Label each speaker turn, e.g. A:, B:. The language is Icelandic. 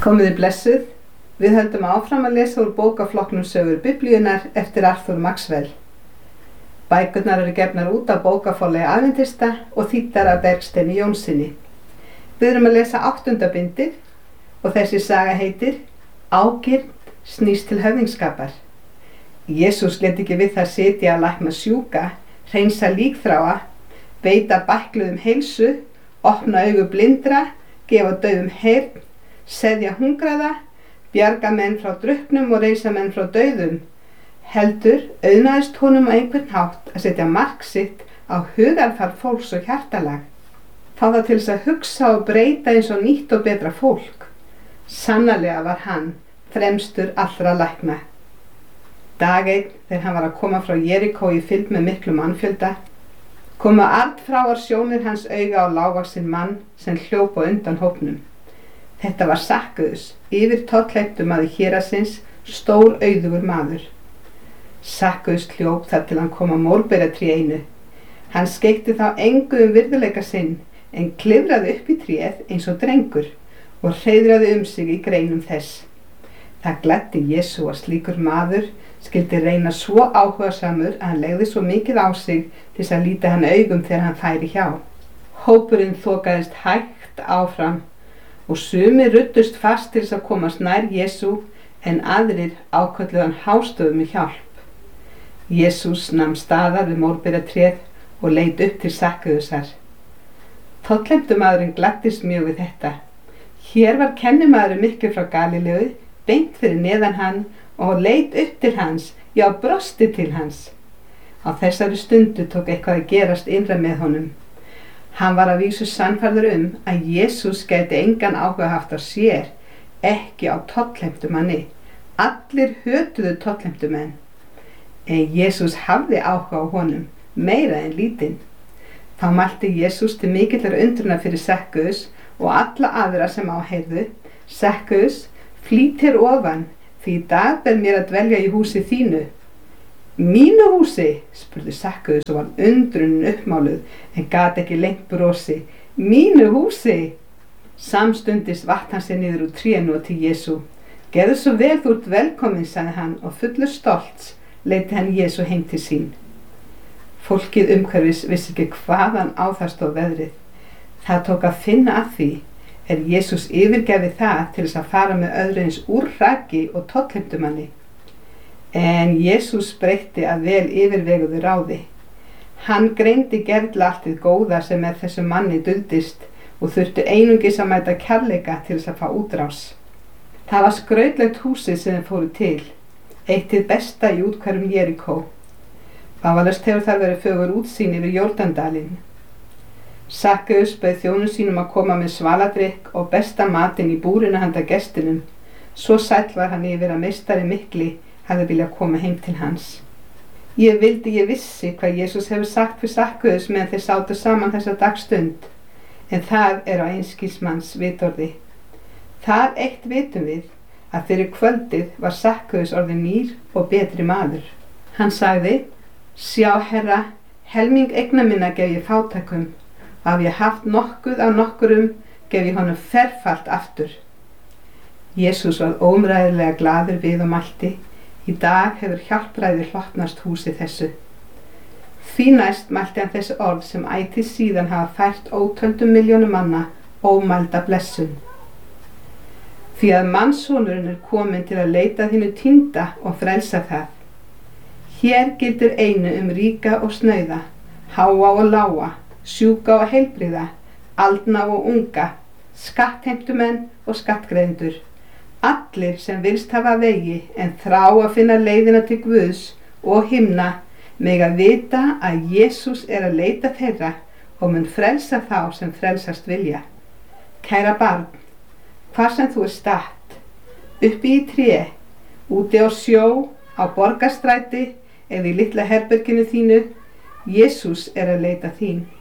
A: Komiði blessuð, við höldum áfram að lesa úr bókaflokknum Sögur Biblíunnar eftir Arthur Maxwell. Bækurnar eru gefnar út af bókaforlagi Adventista og þýddar af Bergsteini Jónssyni. Við erum að lesa 8. bindið og þessi saga heitir Ágirnd snýst til höfðingskapar. Jesús lét ekki við það sitja að lækna sjúka, hreinsa líkþráa, veita bækluðum heilsu, opna augu blindra, gefa daufum heyrn, seðja hungraða, bjarga menn frá drukknum og reisa menn frá dauðum. Heldur auðnaðist honum á einhvern hátt að setja mark sitt á hugarfar fólks og hjartalag. Fá það til þess að hugsa og breyta eins og nýtt og betra fólk. Sannarlega var hann fremstur allra lækna. Dag einn, þegar hann var að koma frá Jerikó í fylgd með miklum mannfjölda, komu artfráar sjónir hans auga á lágvaxinn mann sem hljóp á undan hópnum. Þetta var Sakkaus, yfir tollheimtumaður héraðsins, stór auðugur maður. Sakkaus hljóp þar til hann kom á mórberatré einu. Hann skeikti þá engu virðuleika sinn, en klifraði upp í tréð eins og drengur og hreiðraði sig í greinum þess. Það gladdi Jesú að slíkur maður skyldi reyna svo áhugasamur að hann legði svo mikið á sig til þess að líta hann augum þegar hann færi hjá. Hópurinn þokaðist hægt áfram og sumir ruddust fast til þess að komast nær Jesú en aðrir ákölluðu hann hástöfum með hjálp. Jesús nam staðar við mórberatrén og leit upp til Sakkausar. Tollheimtumaðurinn gladdist mjög við þetta. Hér var kennimaðurinn miklu frá Galileu, beint fyrir neðan hann og leit upp til hans, já brosti til hans. Á þessari stundu tók eitthvað að gerast innra með honum. Hann var að vísu sannfærður að Jesús gæti engan áhuga haft á sér, ekki á tollheimtumanni. Allir hötuðu tollheimtumenn. En Jesús hafði áhuga á honum, meira en lítinn. Þá mælti Jesús til mikillar undrunar fyrir Sakkaus og alla aðra sem áheyrðu: Sakkaus, flýt hér ofan, því í dag ber mér að dvelja í húsi þínu. Mínu húsi? Spurði Sakkaus og var undrunin uppmáluð, en gat ekki lengt brosi. Mínu húsi? Samstundis vatt hann sér niður úr trénu og til Jesú. Gerðu svo vel, þú ert velkomin, sagði hann, og fullur stolts leiddi hann Jesú heim til sín. Fólkið umhverfis vissi ekki hvaðan á það stóð veðrið. Það tók að finna að því Jesús yfirgefi það til þess að fara með öðru eins úrraki og tollheimtumanni. En Jesús breytti að vel yfirveguðu ráði. Hann greindi gerðla allt hið góða sem með þessu manni duldist og þurfti einungis að mæta kærleika til þess að fá útrás. Það var skrautlegt húsið sem þeir fóru til, eitt hið besta í úthverfum Jerikó. Vafalaust hefur þar verið fögur útsýn yfir Jórdándalinn. Sakkaus bauð þjónum sínum að koma með svaladrykk og besta matinn í búrinu handa gestinum. Svo sæll var hann yfir að meistari mikli hafði viljað koma heim til hans. Ég vissi hvað Jesús hefur sagt fyrir Sakkaus meðan þeir sátu saman þessa dagstund, en það er á einskismanns vitorði. Það eitt vitum við, að fyrir kvöldið var Sakkaus orðinn nýr og betri maður. Hann sagði: Sjá, Herra, helming eigna minna gef ég fátækum. Haf ég haft nokkuð af nokkurum, gef ég honum ferfalt aftur. Jesús var óumræðilega glaður við og mælti: Í dag hefur hjálpræði hlotnast húsi þessu. Því næst mælti hann þessi orð sem ætíð síðan hafa fært ótöldum milljónum manna ómælda blessun. Því að mannssonurinn kominn til að leita þínu týnda og frelsa það. Hér gildir einu ríka og snauða, háa og lága, sjúka og heilbrigða, aldna og unga, skattheimtumenn og skattgreiðendur. Allir sem vilst hafa vegi en þrá að finna leiðina til Guðs og himna mega vita að Jesús að leita þeirra og mun frelsa þá sem frelsast vilja. Kæra barn, hvar sem þú statt, uppi í tré, úti á sjó, á Borgarstræti eða í litla herberginu þínu, Jesús að leita þín.